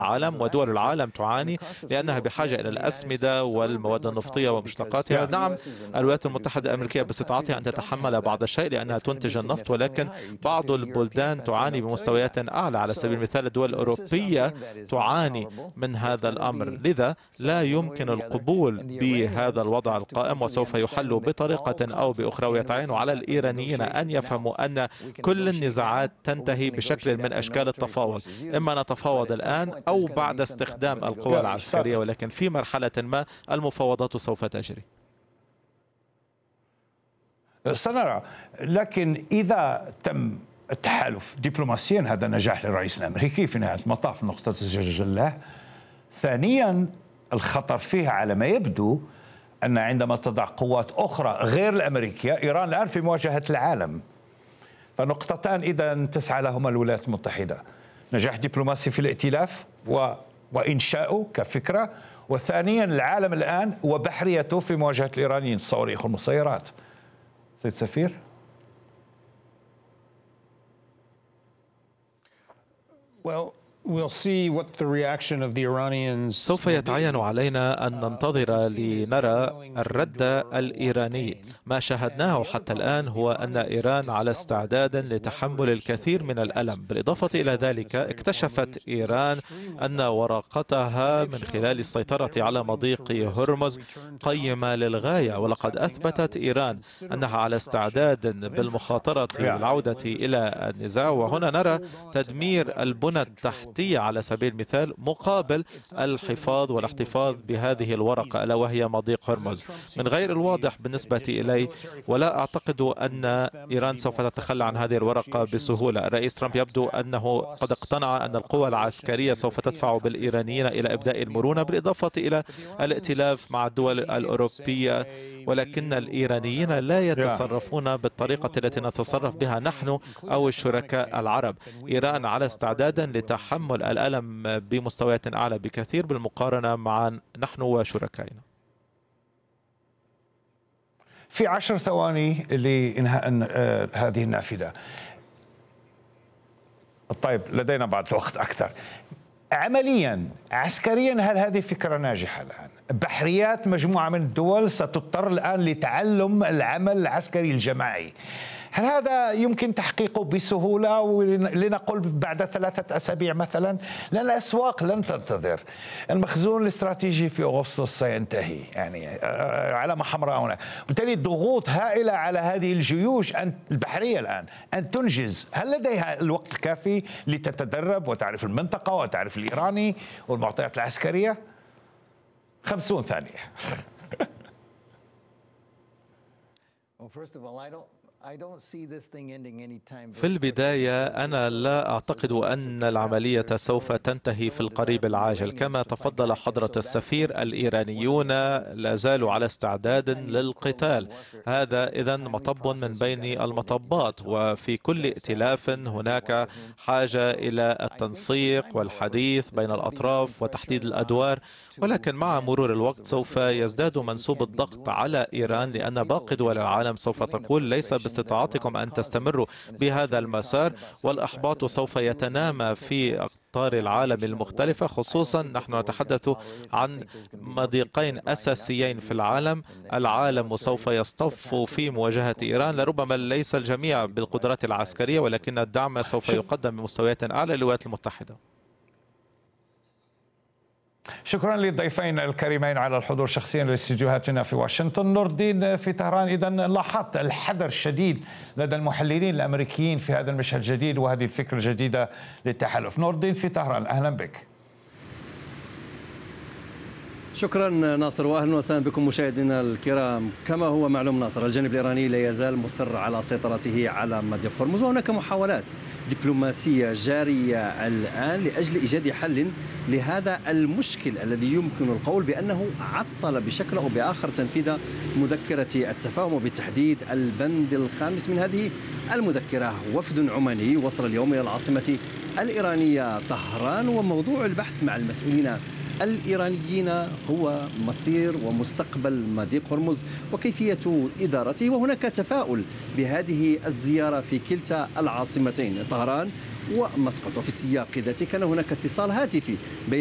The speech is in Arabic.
العالم ودول العالم تعاني لأنها بحاجة إلى الأسمدة والمواد النفطية ومشتقاتها. نعم، الولايات المتحدة الأمريكية باستطاعتها أن تتحمل بعض الشيء لأنها تنتج النفط، ولكن بعض البلدان تعاني بمستويات أعلى. على سبيل المثال الدول الأوروبية تعاني من هذا الأمر، لذا لا يمكن القبول بهذا الوضع القائم، وسوف يحل بطريقة أو بأخرى. ويتعين على الإيرانيين أن يفهموا أن كل النزاعات تنتهي بشكل من أشكال التفاوض، إما نتفاوض الآن أو بعد استخدام القوى العسكرية، ولكن في مرحلة ما المفاوضات سوف تجري. سنرى، لكن إذا تم التحالف دبلوماسيا هذا نجاح للرئيس الأمريكي في نهاية المطاف نقطة الجلة. ثانيا الخطر فيها على ما يبدو أن عندما تضع قوات أخرى غير الأمريكية، إيران الآن في مواجهة العالم، فنقطتان إذا تسعى لهما الولايات المتحدة: نجاح دبلوماسي في الائتلاف وإنشاؤه كفكرة، وثانيا العالم الآن وبحريته في مواجهة الإيرانيين، الصواريخ والمسيرات. سيد سفير. سوف يتعين علينا أن ننتظر لنرى الرد الإيراني. ما شاهدناه حتى الآن هو أن إيران على استعداد لتحمل الكثير من الألم. بالإضافة إلى ذلك، اكتشفت إيران أن ورقتها من خلال السيطرة على مضيق هرمز قيمة للغاية، ولقد أثبتت إيران أنها على استعداد بالمخاطرة بالعودة إلى النزاع. وهنا نرى تدمير البنى التحتية على سبيل المثال مقابل الحفاظ والاحتفاظ بهذه الورقة ألا وهي مضيق هرمز. من غير الواضح بالنسبة إلي، ولا أعتقد أن إيران سوف تتخلى عن هذه الورقة بسهولة. الرئيس ترامب يبدو أنه قد اقتنع أن القوى العسكرية سوف تدفع بالإيرانيين إلى إبداء المرونة بالإضافة إلى الائتلاف مع الدول الأوروبية، ولكن الإيرانيين لا يتصرفون بالطريقة التي نتصرف بها نحن أو الشركاء العرب. إيران على استعداد لتحمل الألم بمستويات أعلى بكثير بالمقارنة مع نحن وشركائنا. في 10 ثواني لإنهاء هذه النافذة. طيب، لدينا بعض الوقت أكثر. عمليا عسكريا هل هذه فكرة ناجحة الآن؟ بحريات مجموعة من الدول ستضطر الآن لتعلم العمل العسكري الجماعي. هل هذا يمكن تحقيقه بسهولة لنقول بعد 3 أسابيع مثلا؟ لأن الأسواق لن تنتظر. المخزون الاستراتيجي في أغسطس سينتهي، يعني علامة حمراء هنا. بالتالي ضغوط هائلة على هذه الجيوش البحرية الآن أن تنجز. هل لديها الوقت الكافي لتتدرب وتعرف المنطقة وتعرف الإيراني والمعطيات العسكرية؟ 50 ثانية. في البداية أنا لا أعتقد أن العملية سوف تنتهي في القريب العاجل. كما تفضل حضرة السفير، الإيرانيون لا زالوا على استعداد للقتال. هذا إذن مطب من بين المطبات، وفي كل ائتلاف هناك حاجة إلى التنسيق والحديث بين الأطراف وتحديد الأدوار، ولكن مع مرور الوقت سوف يزداد منسوب الضغط على إيران، لأن باقي دول العالم سوف تقول ليس باستطاعتكم أن تستمروا بهذا المسار، والإحباط سوف يتنامى في أقطار العالم المختلفة. خصوصا نحن نتحدث عن مضيقين أساسيين في العالم. العالم سوف يصطف في مواجهة إيران، لربما ليس الجميع بالقدرات العسكرية، ولكن الدعم سوف يقدم بمستويات أعلى للولايات المتحدة. شكرا للضيفين الكريمين على الحضور شخصيا لاستديوهاتنا في واشنطن. نور الدين في طهران، إذا لاحظت الحذر الشديد لدى المحللين الأمريكيين في هذا المشهد الجديد وهذه الفكرة الجديدة للتحالف. نور الدين في طهران، أهلا بك. شكرا ناصر، واهلا وسهلا بكم مشاهدينا الكرام. كما هو معلوم ناصر، الجانب الايراني لا يزال مصر على سيطرته على مضيق هرمز، وهناك محاولات دبلوماسيه جاريه الان لاجل ايجاد حل لهذا المشكل الذي يمكن القول بانه عطل بشكل او باخر تنفيذ مذكره التفاهم، وبالتحديد البند الخامس من هذه المذكره. وفد عماني وصل اليوم الى العاصمه الايرانيه طهران، وموضوع البحث مع المسؤولين الإيرانيين هو مصير ومستقبل مضيق هرمز وكيفية إدارته. وهناك تفاؤل بهذه الزيارة في كلتا العاصمتين طهران ومسقط. وفي السياق ذاته كان هناك اتصال هاتفي بين